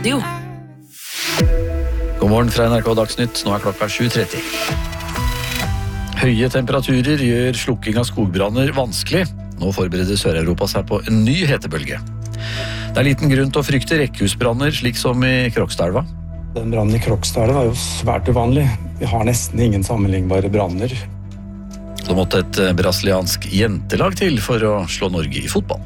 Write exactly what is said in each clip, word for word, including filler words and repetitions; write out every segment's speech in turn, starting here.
Radio. God morgen fra N R K Dagsnytt, nå er klokka sju tretti. Høye temperaturer gjør slukking av skogbranner vanskelig. Nå forbereder Sør-Europa seg på en ny hetebølge. Det er liten grunn til å frykte rekkehusbranner, slik som i Krokstadelva. Den brannen i Krokstadelva er jo svært uvanlig. Vi har nesten ingen sammenlignbare branner. Det måtte et brasiliansk jentelag til for å slå Norge i fotball.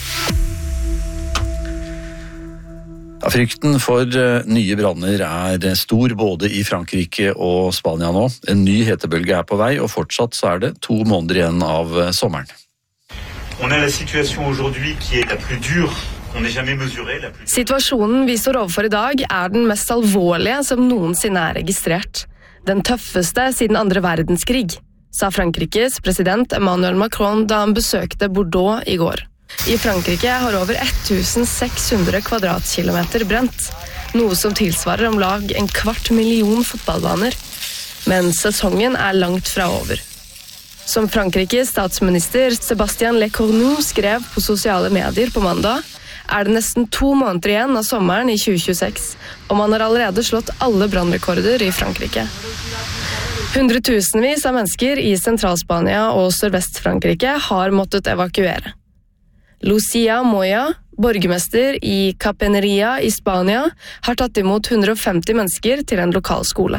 Ja, frykten for nye branner er stor både i Frankrike og Spania nå. En ny hetebølge er på vei, og fortsatt så er det to måneder igjen av sommeren. On a la situation aujourd'hui qui est la plus dure qu'on ait jamais mesurée, la plus. Situasjonen vi står overfor i dag er den mest alvorlige som noensinne er registrert. Den tøffeste siden andre verdenskrig, sa Frankrikes president Emmanuel Macron da han besøkte Bordeaux i går. I Frankrike har over tusen seks hundre kvadratkilometer brent, noe som tilsvarer om lag en kvart million fotballbaner. Men sesongen er langt fra over. Som Frankrikes statsminister Sébastien Lecornu skrev på sosiale medier på mandag, er det nesten to måneder igjen av sommeren i tjue tjueseks, og man har allerede slått alle brannrekorder i Frankrike. Hundretusenvis av mennesker i Sentralspania og Sørvest-Frankrike har måttet evakuere. Lucia Moya, borgermester i Capeneria i Spania, har tatt imot hundre og femti mennesker til en lokal skole.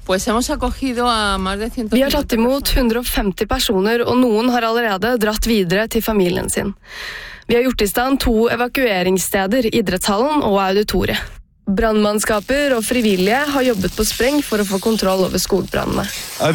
Vi har tatt imot hundre og femti personer, og noen har allerede dratt videre til familien sin. Vi har gjort i stand to evakueringssteder, idrettshallen og auditoriet. Brandmannskaper og frivillige har jobbet på spreng for å få kontroll over skogbrannene.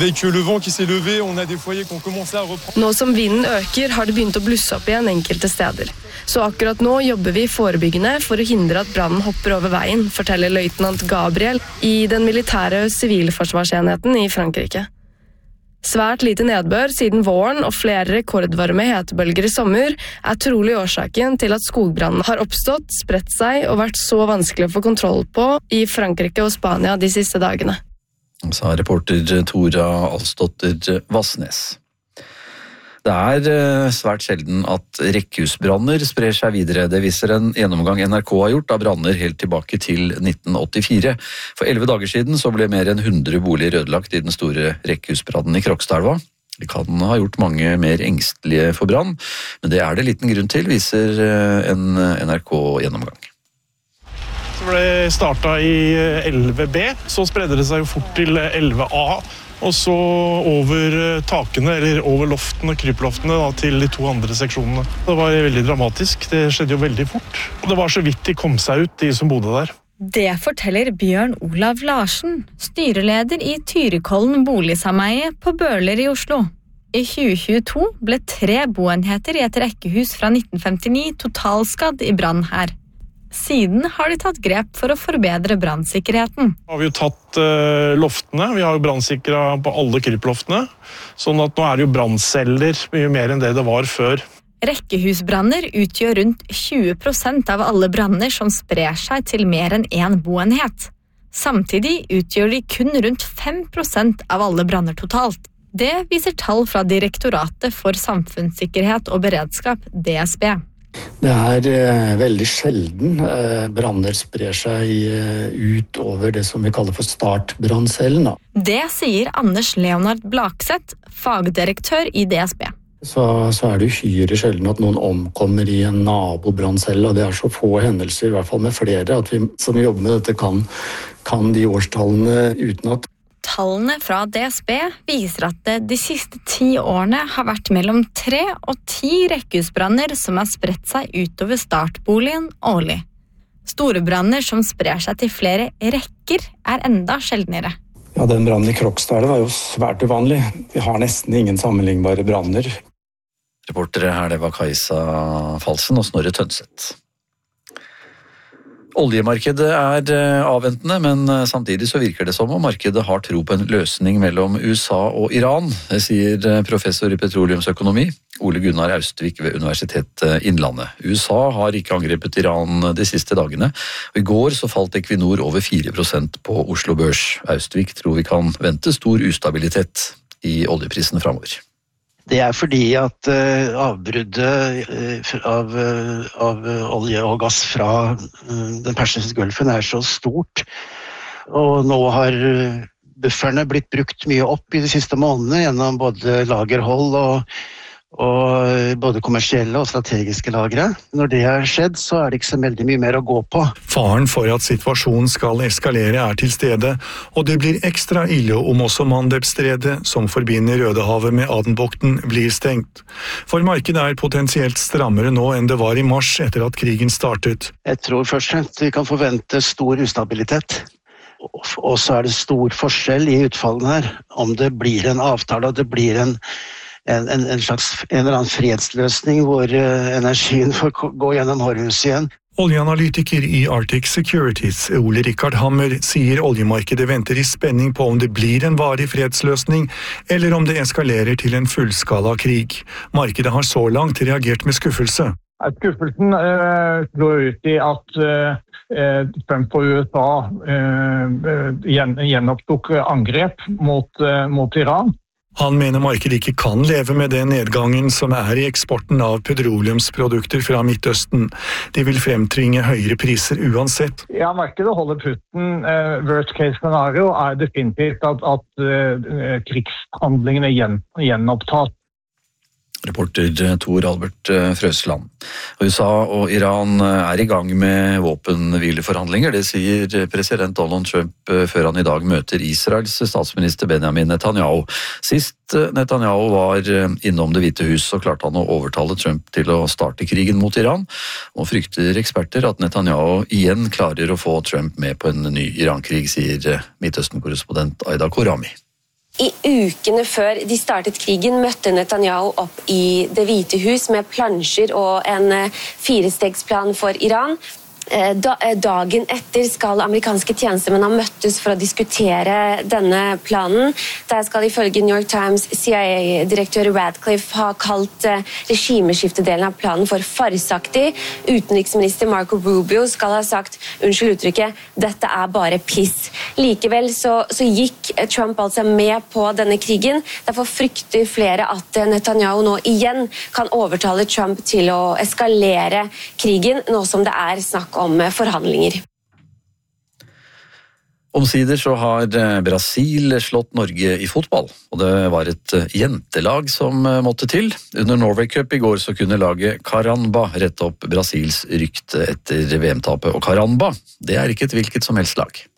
Nå som vinden øker, har det begynt å blusse opp igjen enkelte steder. Så akkurat nå jobber vi forebyggende for å hindre at brannen hopper over veien, forteller løytnant Gabriel i den militære sivilforsvarsenheten i Frankrike. Svært lite nedbør siden våren og flere rekordvarme hetebølger i sommer er trolig årsaken til at skogbrannen har oppstått, spredt seg og vært så vanskelig å få kontroll på i Frankrike og Spania de siste dagene. Sa reporter Tora Alsdotter Vassnes. Det er svært sjelden at rekkehusbranner sprer seg videre. Det viser en gjennomgang N R K har gjort av branner helt tilbake til nitten åttifire. For elleve dager siden så ble mer enn hundre boliger ødelagt i den store rekkehusbrannen i Krokstadelva. Det kan ha gjort mange mer engstelige for brann, men det er det liten grunn til, viser en N R K-gjennomgang. Det ble startet i elleve B, så spredde det seg jo fort til elleve A, og så over takene, eller over loftene, kryploftene, da, til de to andre seksjonene. Det var veldig dramatisk, det skjedde jo veldig fort. Og det var så vidt de kom seg ut, de som bodde der. Det forteller Bjørn Olav Larsen, styreleder i Tyrikollen boligsameie på Bøler i Oslo. I tjue tjueto ble tre boenheter i et rekkehus fra nitten femtini totalskadd i brann her. Siden har de tatt grep for å forbedre brannsikkerheten. Vi har jo tatt uh, loftene, vi har jo brannsikret på alle kryploftene, sånn at nå er det jo brannceller mye mer enn det det var før. Rekkehusbranner utgjør rundt tjue prosent av alle branner som sprer seg til mer enn én boenhet. Samtidig utgjør de kun rundt fem prosent av alle branner totalt. Det viser tall fra Direktoratet for samfunnssikkerhet og beredskap, D S B. Det er eh, veldig sjelden eh, branner sprer seg eh, ut over det som vi kaller for startbranncellen. Da. Det sier Anders Leonard Blakseth, fagdirektør i D S B. Så, så er det uhyre sjelden at noen omkommer i en nabobranncelle, og det er så få hendelser, i hvert fall med flere, at vi som jobber med dette kan, kan de årstallene utenat. Tallene fra D S B viser at det de siste ti årene har vært mellom tre og ti rekkehusbranner som har spredt seg utover startboligen årlig. Store branner som sprer seg til flere rekker er enda sjeldnere. Ja, den brannen i Krokstadelva er jo svært uvanlig. Vi har nesten ingen sammenlignbare branner. Reportere her, det var Kajsa Falsen og Snorre Tønseth. Oljemarkedet er avventende, men samtidig så virker det som om markedet har tro på en løsning mellom U S A og Iran, det sier professor i petroleumsøkonomi Ole Gunnar Austvik ved Universitetet Innlandet. U S A har ikke angrepet Iran de siste dagene, og i går så falt Equinor over fire prosent på Oslo Børs. Austvik tror vi kan vente stor ustabilitet i oljeprisen fremover. Det er fordi at uh, avbruddet uh, av, uh, av olje og gass fra uh, den persiske gulfen er så stort, og nå har uh, bufferne blitt brukt mye opp i de siste månedene gjennom både lagerhold og, og både kommersielle og strategiske lagre. Når det har skjedd, så er det ikke så veldig mye mer å gå på. Faren for at situasjonen skal eskalere er til stede, og det blir ekstra ille om også Mandeb-stredet, som forbinder Rødehavet med Adenbukten, blir stengt. For markedet er potensielt strammere nå enn det var i mars etter at krigen startet. Jeg tror først og fremst vi kan forvente stor ustabilitet. Og så er det stor forskjell i utfallene her. Om det blir en avtale, og det blir en, en, en slags en eller annen fredsløsning hvor energien får gå gjennom Hormuz igjen. Oljeanalytiker i Arctic Securities, Ole Rikard Hammer, sier oljemarkedet venter i spenning på om det blir en varig fredsløsning, eller om det eskalerer til en fullskala krig. Markedet har så langt reagert med skuffelse. Skuffelsen uh, går ut i at uh, Trump og U S A uh, gjenopptok angrep mot, uh, mot Iran. Han mener markedet ikke kan leve med den nedgangen som er i eksporten av petroleumsprodukter fra Midtøsten. De vil fremtvinge høyere priser uansett. Ja, markedet holder putten. Uh, worst case scenario er definitivt at, at uh, krigshandlingene gjen, gjenopptas. Reporter Tor Albert Frøsland. U S A og Iran er i gang med våpenhvileforhandlinger, det sier president Donald Trump før han i dag møter Israels statsminister Benjamin Netanyahu. Sist Netanyahu var innom Det hvite hus, så klarte han å overtale Trump til å starte krigen mot Iran, og frykter eksperter at Netanyahu igjen klarer å få Trump med på en ny Iran-krig, sier Midtøsten-korrespondent Aida Korami. I ukene før de startet krigen møtte Netanyahu opp i Det hvite hus med plansjer og en firestegsplan for Iran. Dagen etter skal amerikanske tjenestemenn ha møttes for å diskutere denne planen. Der skal ifølge New York Times C I A-direktør Radcliffe ha kalt regimeskiftedelen av planen for farsaktig. Utenriksminister Marco Rubio skal ha sagt, unnskyld uttrykket, dette er bare piss. Likevel så, så gikk Trump altså med på denne krigen. Derfor frykter flere at Netanyahu nå igjen kan overtale Trump til å eskalere krigen, nå som det er snakk om forhandlinger. Omsider så har Brasil slått Norge i fotball, og det var et jentelag som måtte til. Under Norway Cup i går så kunne laget Caramba rette opp Brasils rykte etter V M-tapet, og Caramba, det er ikke et hvilket som helst lag.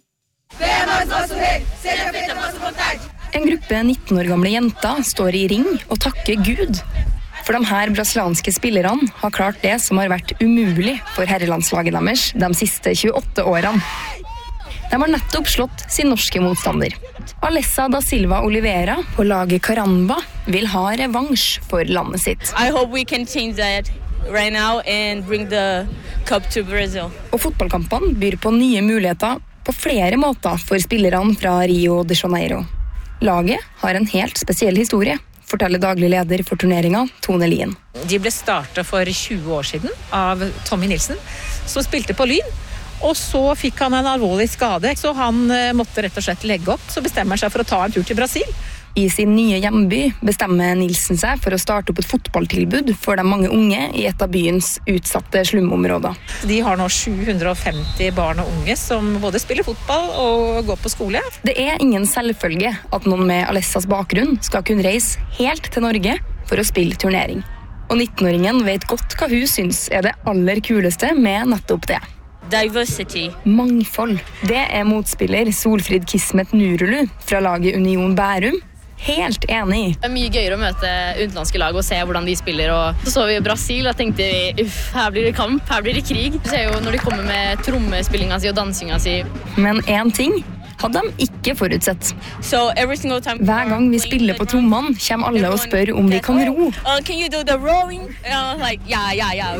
En gruppe nitten år gamle jenter står i ring og takker Gud. For de her brasilianske spillerne har klart det som har vært umulig for herrelandslaget deres de siste tjueåtte årene. De har nettopp slått sin norske motstander. Alessa da Silva Oliveira på laget Caramba vil ha revansj for landet sitt. I hope we can change that right now and bring the cup to Brazil. Og fotballkampene byr på nye muligheter på flere måter for spillerne fra Rio de Janeiro. Laget har en helt spesiell historie, forteller daglig leder for turneringen, Tone Lien. De ble startet for tjue år siden av Tommy Nilsen, som spilte på Lyn. Og så fikk han en alvorlig skade, så han måtte rett og slett legge opp. Så bestemmer han seg for å ta en tur til Brasil. I sin nye hjemby bestemmer Nilsen seg for å starte opp et fotballtilbud for de mange unge i et av byens utsatte slumområder. De har nå sju hundre og femti barn og unge som både spiller fotball og går på skole. Det er ingen selvfølge at noen med Alessas bakgrunn skal kunne reise helt til Norge for å spille turnering. Og nittenåringen vet godt hva hun syns er det aller kuleste med nettopp det. Diversity. Mangfold. Det er motspiller Solfrid Kismet Nurulu fra laget Union Bærum helt enig i. Det er mye gøyere å møte utenlandske lag og se hvordan de spiller. Og så så vi i Brasil og tenkte vi, uff, her blir det kamp, her blir det krig. Du ser jo når de kommer med trommespillinga si og dansinga si. Men en ting hadde de ikke forutsett. So time... Hver gang vi spiller på trommene, kommer alle og spør om vi kan ro. Uh, can you do the rowing? Uh, like, yeah, yeah, yeah,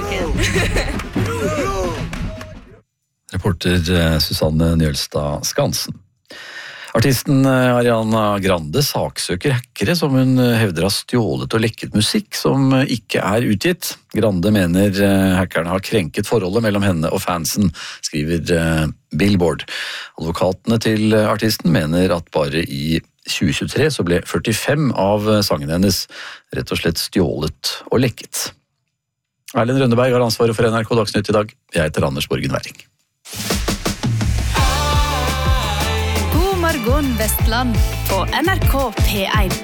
okay. Reporter Susanne Njølstad Skansen. Artisten Ariana Grande saksøker hackere som hun hevder har stjålet og lekket musikk som ikke er utgitt. Grande mener hackerne har krenket forholdet mellom henne og fansen, skriver Billboard. Advokatene til artisten mener at bare i tjue tjuetre så ble førtifem av sangene hennes rett og slett stjålet og lekket. Erlend Rønneberg har ansvaret for N R K Dagsnytt i dag. Jeg heter Anders Borgen Werring. God morgen Vestland på N R K P en.